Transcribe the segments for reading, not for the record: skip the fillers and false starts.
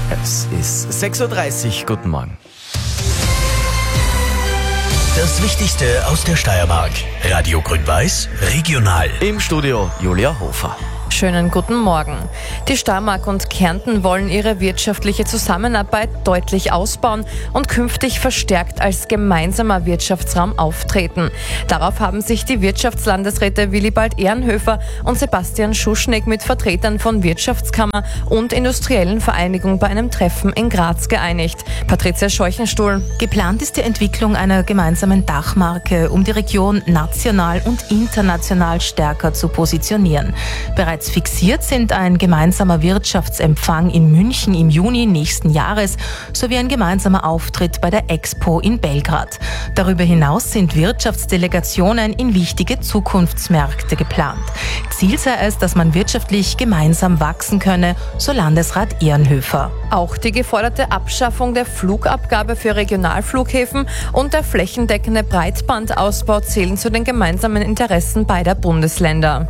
Es ist 6:30 Uhr, guten Morgen. Das Wichtigste aus der Steiermark. Radio Grün-Weiß, regional. Im Studio Julia Hofer. Schönen guten Morgen. Die Steiermark und Kärnten wollen ihre wirtschaftliche Zusammenarbeit deutlich ausbauen und künftig verstärkt als gemeinsamer Wirtschaftsraum auftreten. Darauf haben sich die Wirtschaftslandesräte Willibald Ehrenhöfer und Sebastian Schuschnigg mit Vertretern von Wirtschaftskammer und industriellen Vereinigung bei einem Treffen in Graz geeinigt. Patricia Scheuchenstuhl. Geplant ist die Entwicklung einer gemeinsamen Dachmarke, um die Region national und international stärker zu positionieren. Bereits fixiert sind ein gemeinsamer Wirtschaftsempfang in München im Juni nächsten Jahres sowie ein gemeinsamer Auftritt bei der Expo in Belgrad. Darüber hinaus sind Wirtschaftsdelegationen in wichtige Zukunftsmärkte geplant. Ziel sei es, dass man wirtschaftlich gemeinsam wachsen könne, so Landesrat Ehrenhöfer. Auch die geforderte Abschaffung der Flugabgabe für Regionalflughäfen und der flächendeckende Breitbandausbau zählen zu den gemeinsamen Interessen beider Bundesländer.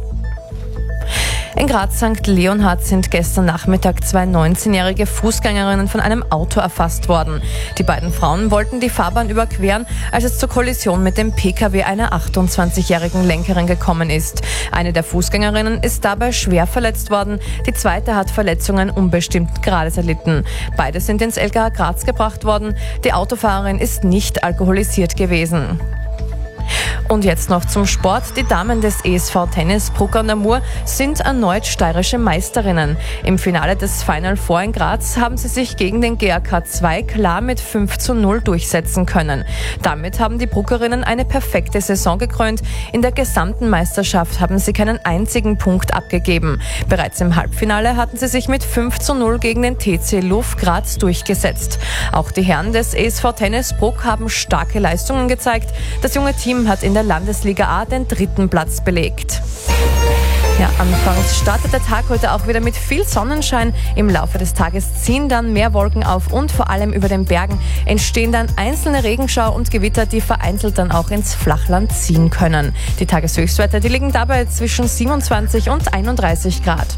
In Graz St. Leonhard sind gestern Nachmittag zwei 19-jährige Fußgängerinnen von einem Auto erfasst worden. Die beiden Frauen wollten die Fahrbahn überqueren, als es zur Kollision mit dem Pkw einer 28-jährigen Lenkerin gekommen ist. Eine der Fußgängerinnen ist dabei schwer verletzt worden, die zweite hat Verletzungen unbestimmten Grades erlitten. Beide sind ins LKH Graz gebracht worden. Die Autofahrerin ist nicht alkoholisiert gewesen. Und jetzt noch zum Sport. Die Damen des ESV Tennis Bruck an der Mur sind erneut steirische Meisterinnen. Im Finale des Final Four in Graz haben sie sich gegen den GAK 2 klar mit 5:0 durchsetzen können. Damit haben die Bruckerinnen eine perfekte Saison gekrönt. In der gesamten Meisterschaft haben sie keinen einzigen Punkt abgegeben. Bereits im Halbfinale hatten sie sich mit 5:0 gegen den TC Luv Graz durchgesetzt. Auch die Herren des ESV Tennis Bruck haben starke Leistungen gezeigt. Das junge Team hat in der Landesliga A den 3. Platz belegt. Ja, anfangs startet der Tag heute auch wieder mit viel Sonnenschein. Im Laufe des Tages ziehen dann mehr Wolken auf und vor allem über den Bergen entstehen dann einzelne Regenschauer und Gewitter, die vereinzelt dann auch ins Flachland ziehen können. Die Tageshöchstwerte, die liegen dabei zwischen 27 und 31 Grad.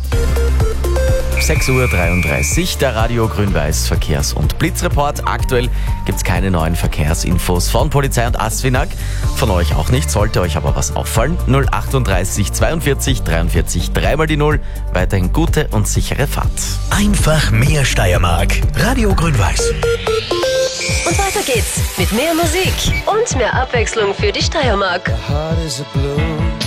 6:33 Uhr, der Radio Grün-Weiß Verkehrs- und Blitzreport. Aktuell gibt es keine neuen Verkehrsinfos von Polizei und ASFINAG. Von euch auch nicht, sollte euch aber was auffallen. 038 42 43 3 die 0. Weiterhin gute und sichere Fahrt. Einfach mehr Steiermark. Radio Grün-Weiß. Und weiter geht's mit mehr Musik und mehr Abwechslung für die Steiermark.